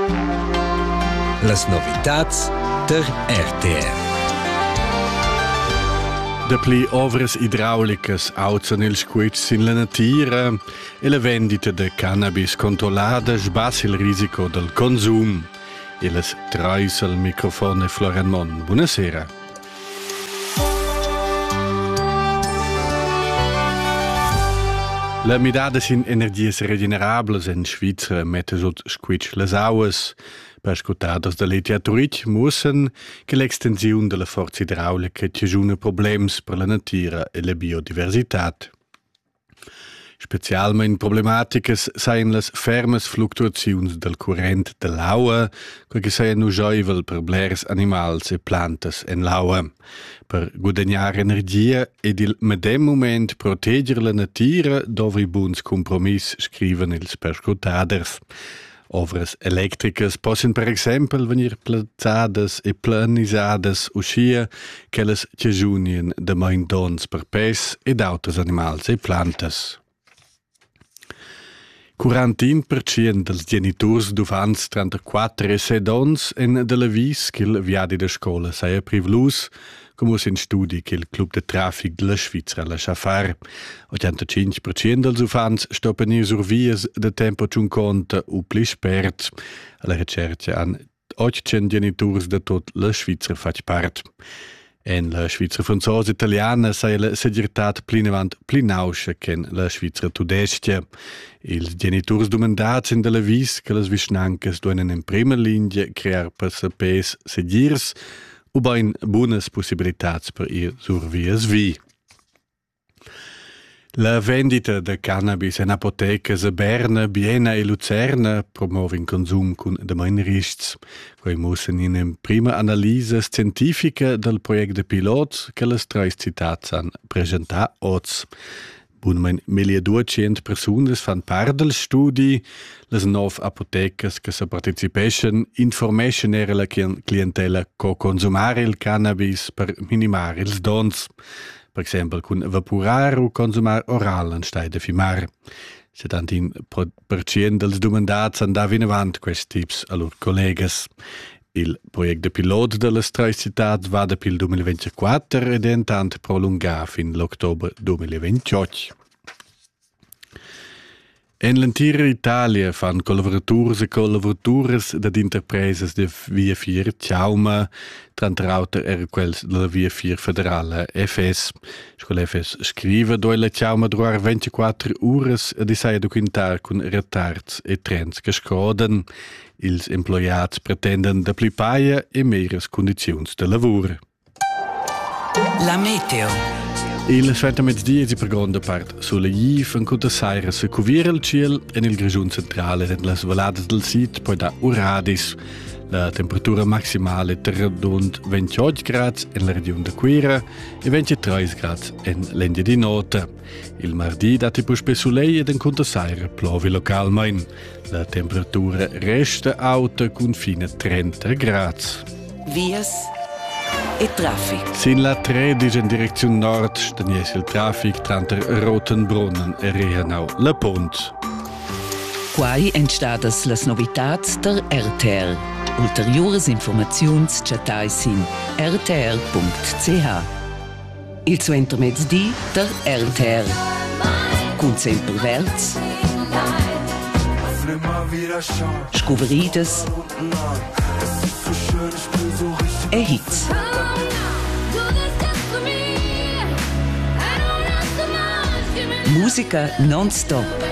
Las novitats der RTR. De pli ovras idraulicas auzzan ils quets in la natura e la vendita de cannabis controllada sbassa il risico del consum. E las treis al microfono Florian Mon. Buonasera. La midada sin energias regenerables in Svizra mette sot squitsch las auas. Per scutadas da Letiaturic mussen che l'extensiun della forza idraulica tiajuna problems per la natura e la biodiversitat. Specialmein problematicas sain las fermas fluctuaziuns del current de l'aua, quel che sain nuscheivel per blers animals e plantas en l'aua. Per guadagnar energia ed il medem moment proteger la natura dovri buns compromiss, scriven ils perscutaders. Ovras electricas possin per exempel venir plazzadas e planisadas uscia che las tiajunien de main dons per pes ed auters animals e plantas. 41% dels geniturs d'ufants 34 e 6 dons en de la vis ch'il viadi de scola saia privlus, come in studi che il club de traffic de la Svizzera lascia fare. 85% dels ufants stoppen ir sur vias de tempo ciun conta u pli spert. Alla ricerca an 800 geniturs de tot la Svizzera fac part. En la Svizzera franzosa italiana sai la segirtat plinavant plinauscha chen la Svizzera tudestia. Ils geniturs domandats in de la vis che las visnancas duenen in prima linea crear per sapes segirs u bain buonas possibilitats per ir sur vias vi. La vendita de cannabis en apotecas a Berna, Biena e Luzerna promovin consum cun de main riscs. Quei mussen in prima analisa scientifica del project de pilot che las treis citats han presentat oz. Bunmein 1200 personas fan part del studi, las 9 apotecas che se participeschen informeschen era la clientela co consumare il cannabis per minimare ils dons. Per exempel cun evaporar o consumar oral en stai de fimar. 70% dels domandats andavin avant questi tips a lor collegas. Il project de pilot de las treis citats va da pil 2024 ed è intant prolungar fin l'october 2028. En l'entira Italia fan collaborators e collaboratures dad interpreses de Via 4 Ciauma, trantrauter era quels de la Via 4 federale FS. Scola FS scrive doi la Ciauma droar 24 ures e di saia documentar con retards e trends che scoden. Ils employats pretenden da pli paia e meires condiziuns de lavur. La meteo. Il sventa mezz'dia si per grande part sulla Jiv en cunta saira se cuvira il ciel en il grigiun centrale en las valadas del sit poi da uradis. La temperatura maximale terra rund 28 gradi en la regione de Quera e 23 gradi en l'Endia di Nota. Il mardi dati pur spesulei ed en cunta saira plovi localmein. La temperatura resta alta con fine 30 gradi. Vias e traffic. Sin la 13 in direzione nord stanies il traffic tra Rotenbrunnen e Rehenau la Pont. Quai entstadas las novitats der RTR. Ulteriores informaziuns chatais in rtr.ch. Il suo intermezzi der RTR. Cun sempre verts. Scuverides. E hits. Musica non-stop.